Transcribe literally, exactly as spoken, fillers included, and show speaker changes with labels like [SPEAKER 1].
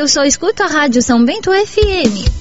[SPEAKER 1] eu só escuto a Rádio São Bento F M.